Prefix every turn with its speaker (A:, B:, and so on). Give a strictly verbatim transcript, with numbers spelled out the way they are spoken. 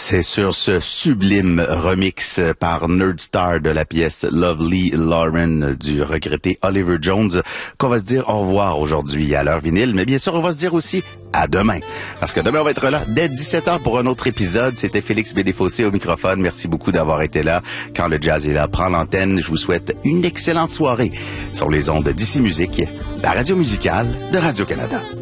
A: C'est sur ce sublime remix par Nerdstar de la pièce Lovely Lauren du regretté Oliver Jones qu'on va se dire au revoir aujourd'hui à l'heure vinyle. Mais bien sûr, on va se dire aussi à demain. Parce que demain, on va être là dès dix-sept heures pour un autre épisode. C'était Félix Bédéfossé au microphone. Merci beaucoup d'avoir été là. Quand le jazz est là, prend l'antenne. Je vous souhaite une excellente soirée sur les ondes d'Ici Musique, la radio musicale de Radio-Canada.